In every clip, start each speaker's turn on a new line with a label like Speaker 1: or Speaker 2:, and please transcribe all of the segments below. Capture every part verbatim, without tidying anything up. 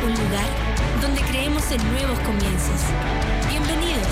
Speaker 1: un lugar donde creemos en nuevos comienzos. Bienvenidos.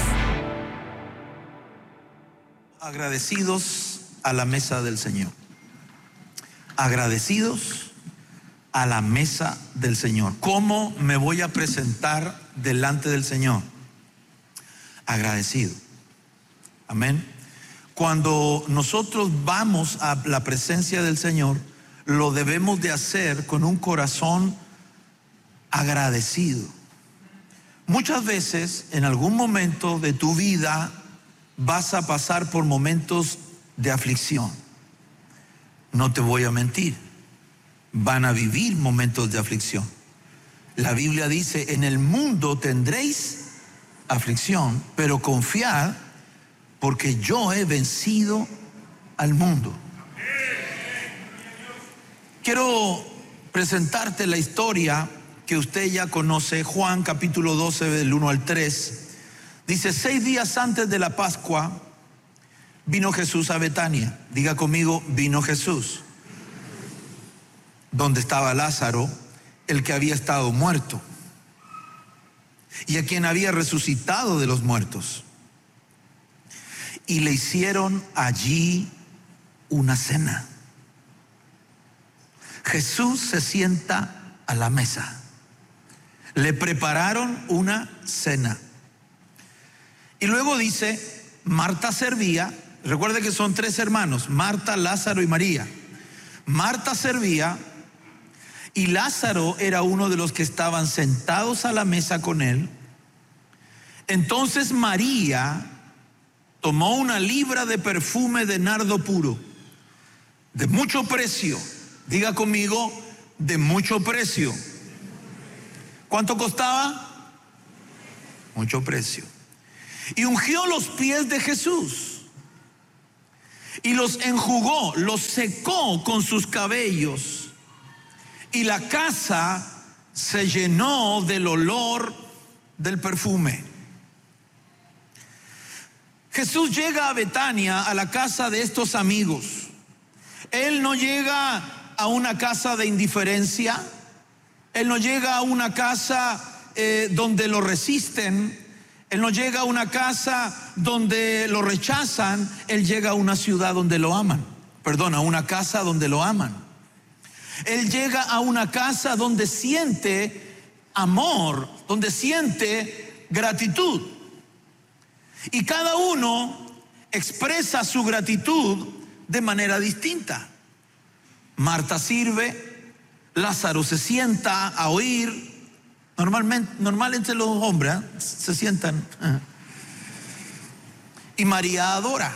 Speaker 2: Agradecidos a la mesa del Señor. Agradecidos a la mesa del Señor. ¿Cómo me voy a presentar delante del Señor? Agradecido. Amén. Cuando nosotros vamos a la presencia del Señor, lo debemos de hacer con un corazón agradecido. Muchas veces, en algún momento de tu vida, vas a pasar por momentos de aflicción. No te voy a mentir, van a vivir momentos de aflicción. La Biblia dice: en el mundo tendréis aflicción, pero confiad, porque yo he vencido al mundo. Quiero presentarte la historia que usted ya conoce. Juan capítulo doce, del uno al tres. Dice: seis días antes de la Pascua vino Jesús a Betania. Diga conmigo: vino Jesús. Donde estaba Lázaro, el que había estado muerto y a quien había resucitado de los muertos. Y le hicieron allí una cena. Jesús se sienta a la mesa. Le prepararon una cena. Y luego dice: Marta servía. Recuerde que son tres hermanos: Marta, Lázaro y María. Marta servía y Lázaro era uno de los que estaban sentados a la mesa con él. Entonces María tomó una libra de perfume de nardo puro, de mucho precio. Diga conmigo: de mucho precio. ¿Cuánto costaba? Mucho precio. Y ungió los pies de Jesús y los enjugó, los secó con sus cabellos, y la casa se llenó del olor del perfume. Jesús llega a Betania, a la casa de estos amigos. Él no llega a una casa de indiferencia. Él no llega a una casa eh, donde lo resisten. Él no llega a una casa donde lo rechazan. Él llega a una ciudad donde lo aman. Perdón, a una casa donde lo aman. Él llega a una casa donde siente amor, donde siente gratitud. Y cada uno expresa su gratitud de manera distinta. Marta sirve, Lázaro se sienta a oír. Normalmente, normalmente los hombres ¿eh? se sientan. Y María adora.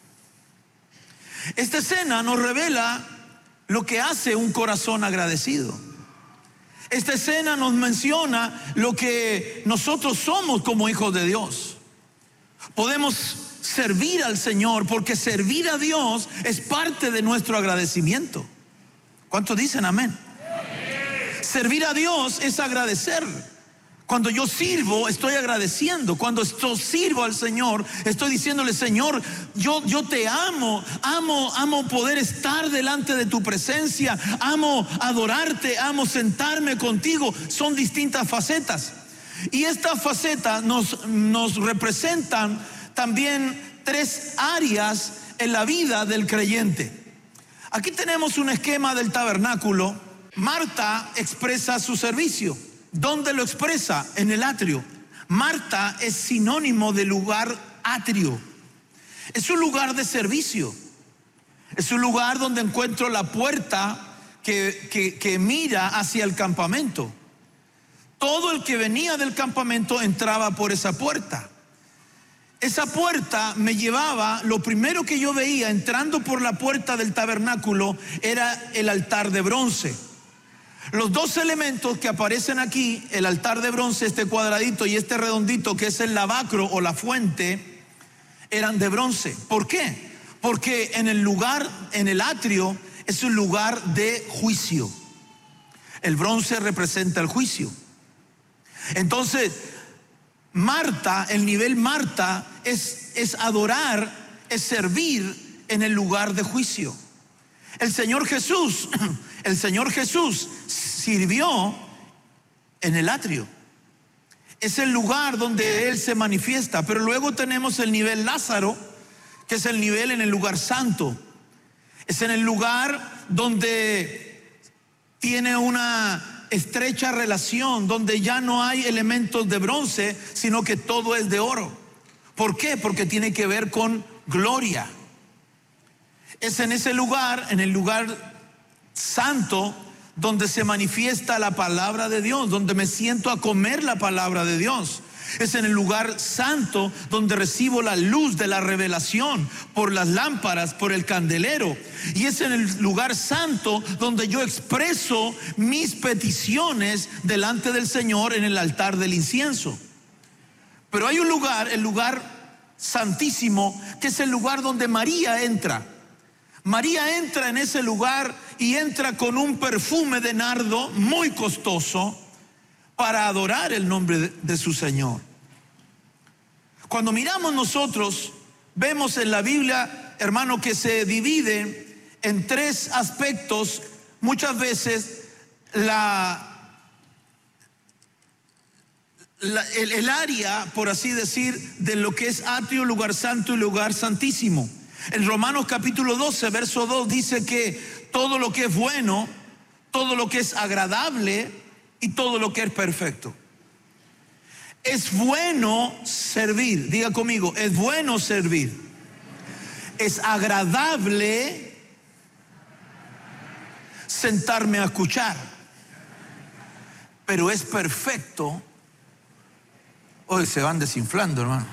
Speaker 2: Esta escena nos revela lo que hace un corazón agradecido. Esta escena nos menciona lo que nosotros somos como hijos de Dios. Podemos servir al Señor porque servir a Dios es parte de nuestro agradecimiento. ¿Cuántos dicen amén? Servir a Dios es agradecer. Cuando yo sirvo, estoy agradeciendo. Cuando yo sirvo al Señor, estoy diciéndole: Señor, yo, yo te amo. Amo, amo poder estar delante de tu presencia. Amo adorarte, amo sentarme contigo. Son distintas facetas. Y estas facetas nos, nos representan también tres áreas en la vida del creyente. Aquí tenemos un esquema del tabernáculo. Marta expresa su servicio. ¿Dónde lo expresa? En el atrio. Marta es sinónimo de lugar atrio. Es un lugar de servicio. Es un lugar donde encuentro la puerta que, que, que mira hacia el campamento. Todo el que venía del campamento entraba por esa puerta. Esa puerta me llevaba, lo primero que yo veía entrando por la puerta del tabernáculo era el altar de bronce. Los dos elementos que aparecen aquí, el altar de bronce, este cuadradito, y este redondito que es el lavacro o la fuente, eran de bronce. ¿Por qué? Porque en el lugar, en el atrio, es un lugar de juicio. El bronce representa el juicio. Entonces, Marta, el nivel Marta es, es adorar, es servir en el lugar de juicio. El Señor Jesús, el Señor Jesús sirvió en el atrio. Es el lugar donde Él se manifiesta. Pero luego tenemos el nivel Lázaro, que es el nivel en el lugar santo. Es en el lugar donde tiene una estrecha relación, donde ya no hay elementos de bronce, sino que todo es de oro. ¿Por qué? Porque tiene que ver con gloria. Es en ese lugar, en el lugar santo, donde se manifiesta la palabra de Dios, donde me siento a comer la palabra de Dios. Es en el lugar santo donde recibo la luz de la revelación por las lámparas, por el candelero. Y es en el lugar santo donde yo expreso mis peticiones delante del Señor en el altar del incienso. Pero hay un lugar, el lugar santísimo, que es el lugar donde María entra. María entra en ese lugar y entra con un perfume de nardo muy costoso para adorar el nombre de, de su Señor. Cuando miramos nosotros, vemos en la Biblia, hermano, que se divide en tres aspectos. Muchas veces la, la el, el área, por así decir, de lo que es atrio, lugar santo y lugar santísimo. En Romanos capítulo doce, verso dos, dice que todo lo que es bueno, todo lo que es agradable y todo lo que es perfecto. Es bueno servir, diga conmigo, es bueno servir. Es agradable sentarme a escuchar, pero es perfecto. Hoy se van desinflando, hermano.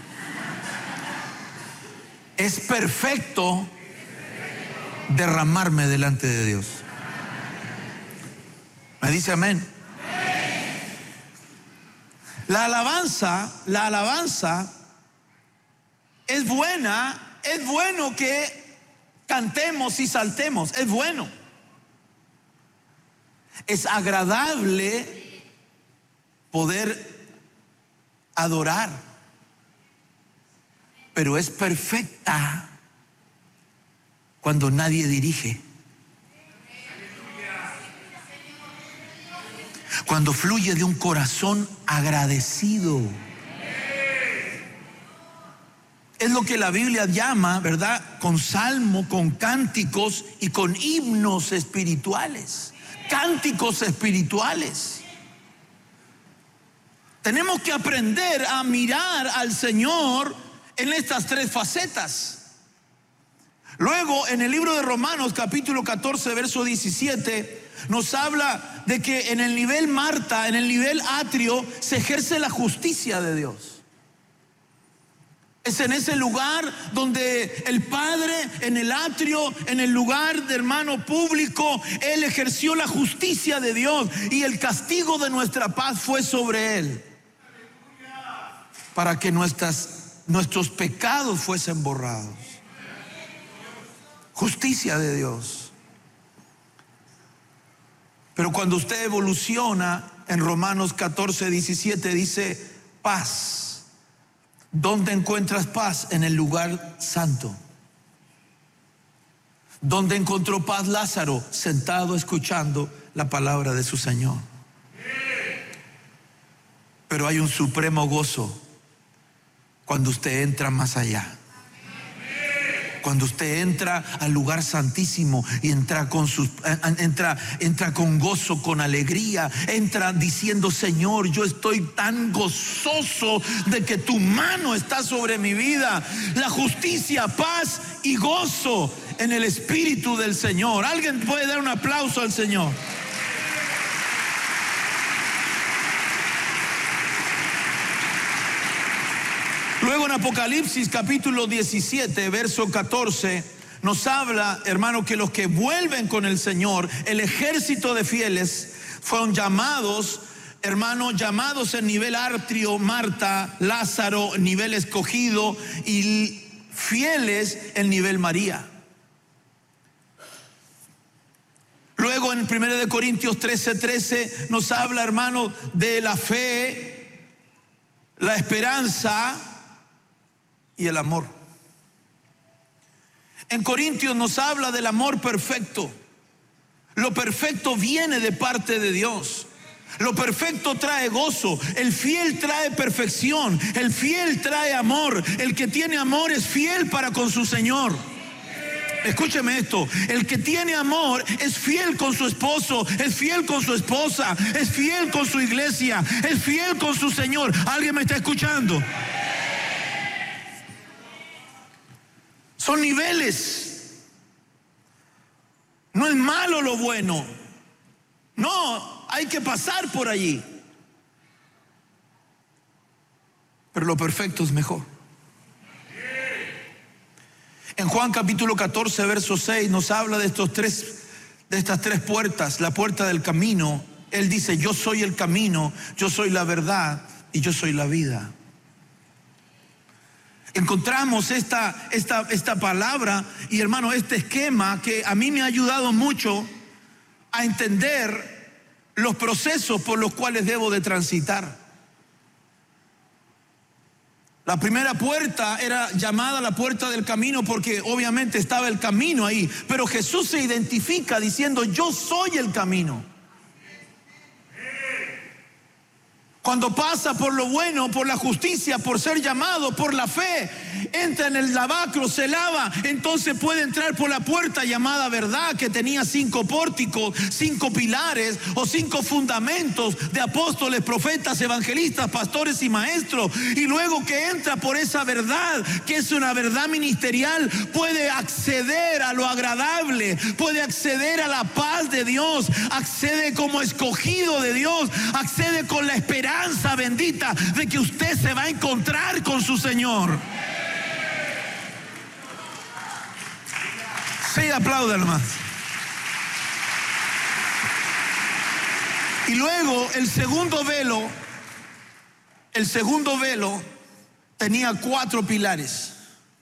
Speaker 2: Es perfecto derramarme delante de Dios. ¿Me dice amén? La alabanza, la alabanza es buena, es bueno que cantemos y saltemos, es bueno. Es agradable poder adorar. Pero es perfecta cuando nadie dirige. Cuando fluye de un corazón agradecido. Es lo que la Biblia llama, ¿verdad? Con salmo, con cánticos y con himnos espirituales. Cánticos espirituales. Tenemos que aprender a mirar al Señor en estas tres facetas. Luego, en el libro de Romanos, capítulo catorce, verso diecisiete, nos habla de que en el nivel Marta, en el nivel atrio, se ejerce la justicia de Dios. Es en ese lugar donde el Padre, en el atrio, en el lugar de hermano público, Él ejerció la justicia de Dios y el castigo de nuestra paz fue sobre Él, para que nuestras nuestros pecados fuesen borrados. Justicia de Dios. Pero cuando usted evoluciona, en Romanos catorce, diecisiete dice paz. ¿Dónde encuentras paz? En el lugar santo. ¿Dónde encontró paz Lázaro? Sentado escuchando la palabra de su Señor. Pero hay un supremo gozo cuando usted entra más allá. Cuando usted entra al lugar santísimo y entra con sus, entra, entra con gozo, con alegría, entra diciendo: Señor, yo estoy tan gozoso de que tu mano está sobre mi vida. La justicia, paz y gozo en el Espíritu del Señor. ¿Alguien puede dar un aplauso al Señor? Luego en Apocalipsis capítulo diecisiete, verso catorce, nos habla, hermano, que los que vuelven con el Señor, el ejército de fieles, fueron llamados, hermano, llamados en nivel atrio, Marta, Lázaro, nivel escogido, y fieles en nivel María. Luego en primera de Corintios trece, trece nos habla, hermano, de la fe, la esperanza y el amor. En Corintios nos habla del amor perfecto. Lo perfecto viene de parte de Dios. Lo perfecto trae gozo, el fiel trae perfección, el fiel trae amor, el que tiene amor es fiel para con su Señor. Escúcheme esto, el que tiene amor es fiel con su esposo, es fiel con su esposa, es fiel con su iglesia, es fiel con su Señor. ¿Alguien me está escuchando? Son niveles. No es malo lo bueno. No, hay que pasar por allí. Pero lo perfecto es mejor. En Juan capítulo catorce, verso seis, nos habla de estos tres, de estas tres puertas, la puerta del camino. Él dice: yo soy el camino, yo soy la verdad y yo soy la vida. Encontramos esta, esta, esta palabra y, hermano, este esquema que a mí me ha ayudado mucho a entender los procesos por los cuales debo de transitar. La primera puerta era llamada la puerta del camino porque obviamente estaba el camino ahí, pero Jesús se identifica diciendo: yo soy el camino. Cuando pasa por lo bueno, por la justicia, por ser llamado, por la fe, entra en el lavacro, se lava, entonces puede entrar por la puerta llamada verdad, que tenía cinco pórticos, cinco pilares o cinco fundamentos de apóstoles, profetas, evangelistas, pastores y maestros. Y luego que entra por esa verdad, que es una verdad ministerial, puede acceder a lo agradable, puede acceder a la paz de Dios, accede como escogido de Dios, accede con la esperanza bendita de que usted se va a encontrar con su Señor. Sí, apláudalo más. Y luego el segundo velo, el segundo velo tenía cuatro pilares.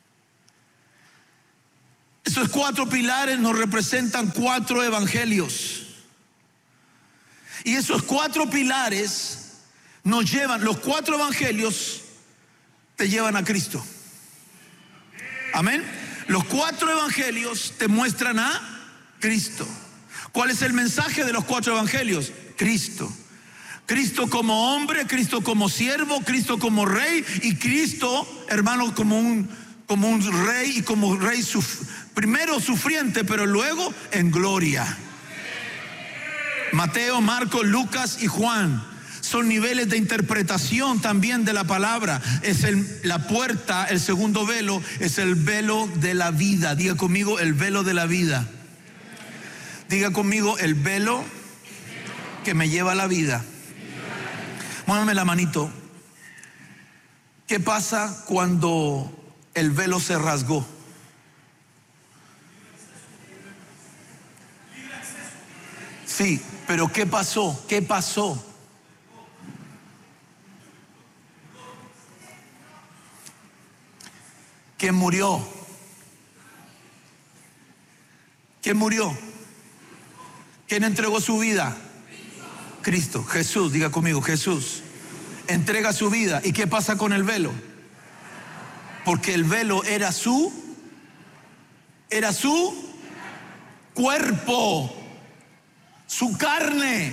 Speaker 2: Esos cuatro pilares nos representan cuatro evangelios. Y esos cuatro pilares nos llevan, los cuatro evangelios te llevan a Cristo. Amén. Los cuatro evangelios te muestran a Cristo. ¿Cuál es el mensaje de los cuatro evangelios? Cristo. Cristo como hombre, Cristo como siervo, Cristo como rey y Cristo, hermano, como un, como un rey y como rey suf, primero sufriente, pero luego en gloria. Mateo, Marcos, Lucas y Juan son niveles de interpretación también de la palabra. Es el, la puerta, el segundo velo, es el velo de la vida. Diga conmigo: el velo de la vida. Diga conmigo: el velo que me lleva a la vida. Muévame la manito. ¿Qué pasa cuando el velo se rasgó? Sí, pero ¿qué pasó? ¿Qué pasó? ¿Quién murió? ¿Quién murió? ¿Quién entregó su vida? Cristo, Jesús. Diga conmigo: Jesús entrega su vida. ¿Y qué pasa con el velo? Porque el velo era su era su cuerpo, su carne.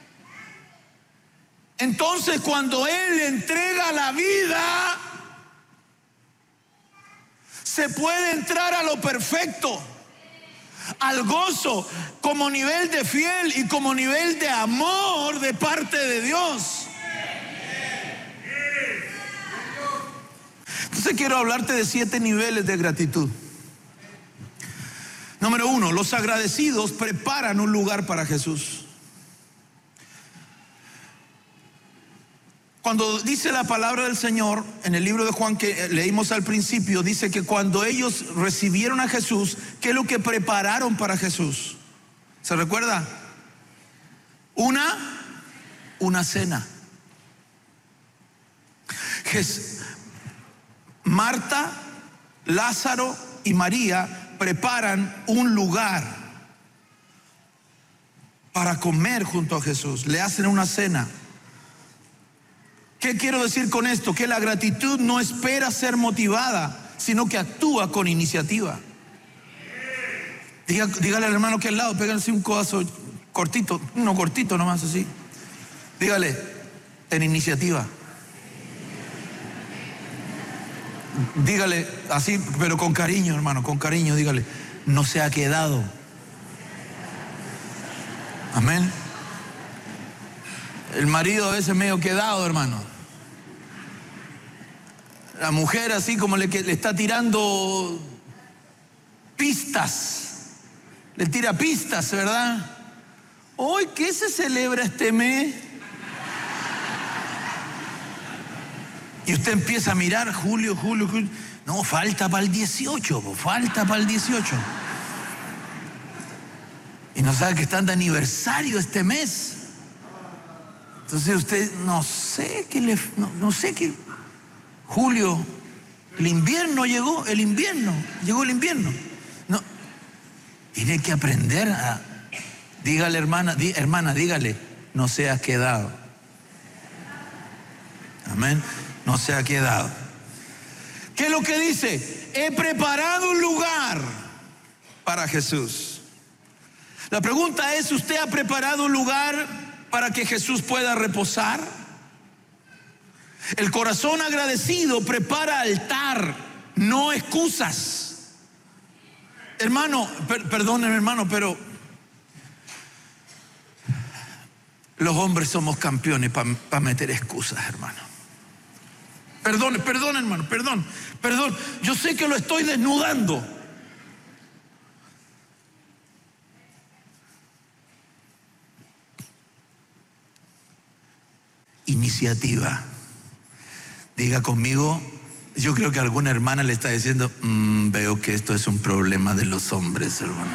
Speaker 2: Entonces, cuando Él entrega la vida, se puede entrar a lo perfecto, al gozo, como nivel de fiel y como nivel de amor de parte de Dios. Entonces quiero hablarte de siete niveles de gratitud. Número uno: los agradecidos preparan un lugar para Jesús. Cuando dice la palabra del Señor en el libro de Juan que leímos al principio, dice que cuando ellos recibieron a Jesús, ¿qué es lo que prepararon para Jesús? ¿Se recuerda? Una, una cena. Jes- Marta, Lázaro y María preparan un lugar para comer junto a Jesús. Le hacen una cena. ¿Qué quiero decir con esto? Que la gratitud no espera ser motivada, sino que actúa con iniciativa. Diga, dígale al hermano que al lado, pégale un codazo cortito, uno cortito nomás así. Dígale, ten iniciativa. Dígale así, pero con cariño, hermano, con cariño, dígale, no se ha quedado. Amén. El marido a veces medio quedado, hermano. La mujer así como le, le está tirando pistas. Le tira pistas, ¿verdad? Hoy, ¿qué se celebra este mes? Y usted empieza a mirar, julio, julio, julio. No, falta para el dieciocho, falta para el dieciocho. Y no sabe que está de aniversario este mes. Entonces usted, no sé qué le, no, no sé qué. Julio, el invierno llegó, el invierno, llegó el invierno. No, tiene que aprender a, dígale hermana, di, hermana, dígale, no se ha quedado. Amén. No se ha quedado. ¿Qué es lo que dice? He preparado un lugar para Jesús. La pregunta es, ¿usted ha preparado un lugar para que Jesús pueda reposar? El corazón agradecido prepara altar, no excusas. Hermano, per, perdónenme hermano, pero los hombres somos campeones para pa meter excusas, hermano. Perdón, perdón hermano, perdón, perdón. Yo sé que lo estoy desnudando. Iniciativa. Diga conmigo, yo creo que alguna hermana le está diciendo, mmm, veo que esto es un problema de los hombres, hermano.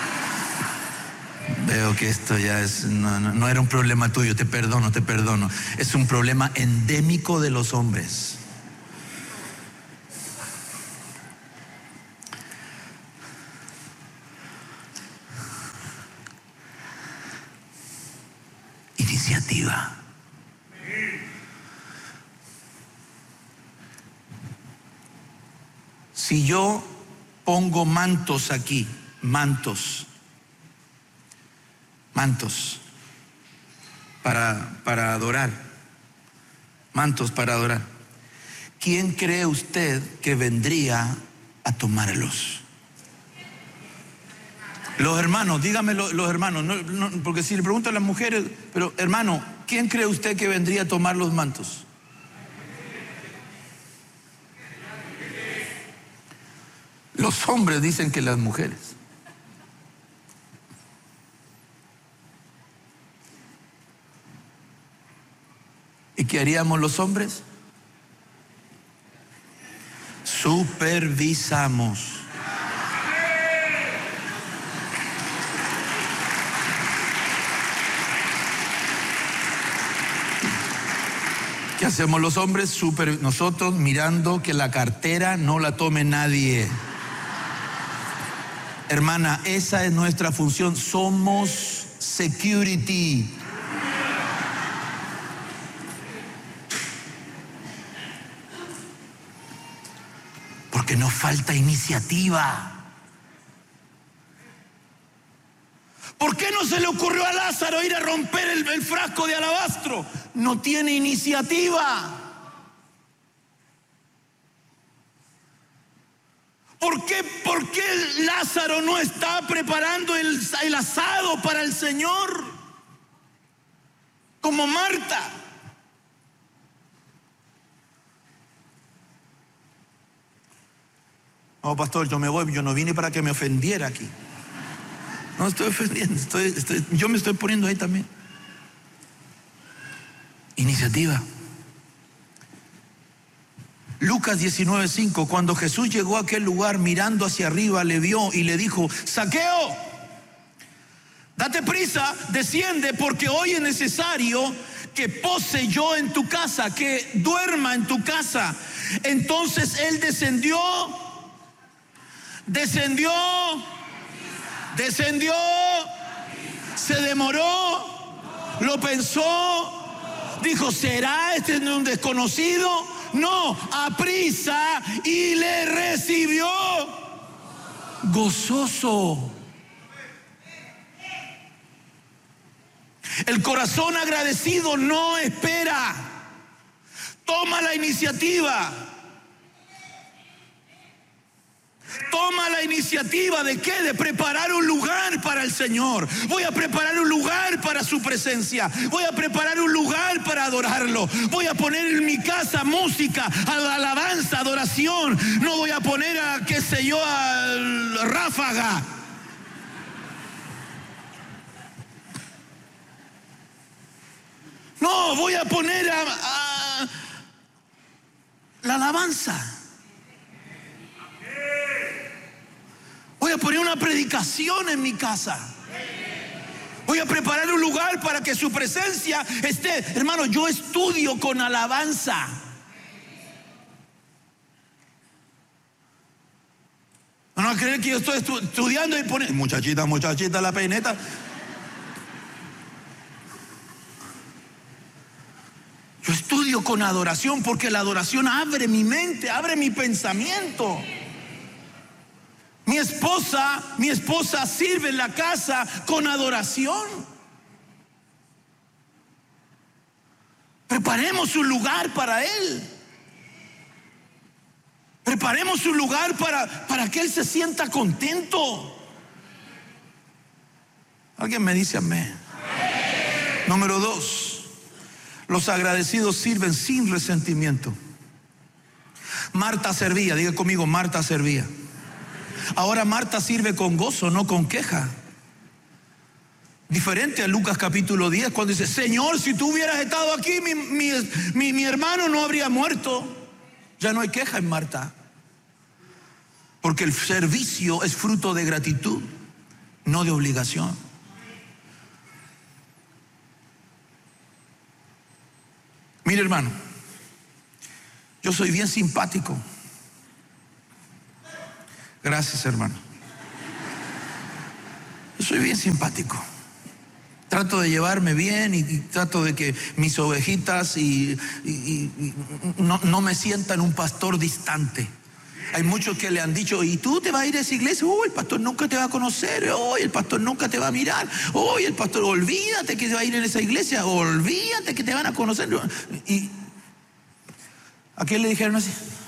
Speaker 2: Veo que esto ya es, no, no, no era un problema tuyo, te perdono, te perdono. Es un problema endémico de los hombres. Iniciativa. Si yo pongo mantos aquí, mantos, mantos para, para adorar, mantos para adorar, ¿quién cree usted que vendría a tomarlos? Los hermanos, dígame los, los hermanos, no, no, porque si le pregunto a las mujeres, pero hermano, ¿quién cree usted que vendría a tomar los mantos? Los hombres dicen que las mujeres. ¿Y qué haríamos los hombres? Supervisamos. ¿Qué hacemos los hombres? Super, nosotros mirando que la cartera no la tome nadie. Hermana, esa es nuestra función. Somos security. Porque nos falta iniciativa. ¿Por qué no se le ocurrió a Lázaro ir a romper el, el frasco de alabastro? No tiene iniciativa. ¿Por qué, por qué Lázaro no está preparando el, el asado para el Señor? Como Marta. No, pastor, yo me voy, yo no vine para que me ofendiera aquí. No estoy ofendiendo, estoy, estoy, yo me estoy poniendo ahí también. Iniciativa. Lucas diecinueve cinco, cuando Jesús llegó a aquel lugar, mirando hacia arriba, le vio y le dijo: Zaqueo, date prisa, desciende, porque hoy es necesario que pose yo en tu casa, que duerma en tu casa. Entonces él descendió, descendió, descendió, se demoró, lo pensó, dijo: ¿será este un desconocido? No, aprisa, y le recibió gozoso. El corazón agradecido no espera. Toma la iniciativa. Toma la iniciativa de qué? De preparar un lugar para el Señor. Voy a preparar un lugar para su presencia. Voy a preparar un lugar para adorarlo. Voy a poner en mi casa música, alabanza, adoración. No voy a poner a, qué sé yo, a ráfaga. No, voy a poner a, a la alabanza. Voy a poner una predicación en mi casa. Voy a preparar un lugar para que su presencia esté. Hermano, yo estudio con alabanza. No van a creer que yo estoy estu estudiando y pone muchachita, muchachita, la peineta. Yo estudio con adoración porque la adoración abre mi mente, abre mi pensamiento. Mi esposa, mi esposa sirve en la casa con adoración. Preparemos un lugar para Él. Preparemos un lugar para, para que Él se sienta contento. Alguien me dice amén. Número dos, los agradecidos sirven sin resentimiento. Marta servía, diga conmigo, Marta servía. Ahora Marta sirve con gozo, no con queja. Diferente a Lucas capítulo diez, cuando dice: Señor, si tú hubieras estado aquí, mi, mi, mi, mi hermano no habría muerto. Ya no hay queja en Marta, porque el servicio es fruto de gratitud, no de obligación. Mire, hermano, yo soy bien simpático. Gracias, hermano. Yo soy bien simpático. Trato de llevarme bien y, y trato de que mis ovejitas y, y, y, no, no me sientan un pastor distante. Hay muchos que le han dicho: ¿y tú te vas a ir a esa iglesia? Oh, el pastor nunca te va a conocer. Oh, el pastor nunca te va a mirar. Oh, el pastor, olvídate que te va a ir en esa iglesia. Olvídate que te van a conocer. Y ¿a quién le dijeron así?